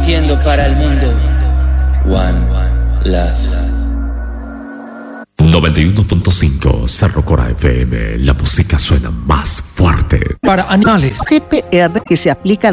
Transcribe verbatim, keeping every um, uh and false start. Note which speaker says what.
Speaker 1: transmitiendo para el mundo. One Love.
Speaker 2: noventa y uno punto cinco Cerro Cora F M. La música suena más fuerte.
Speaker 3: Para animales.
Speaker 4: G P R que se aplica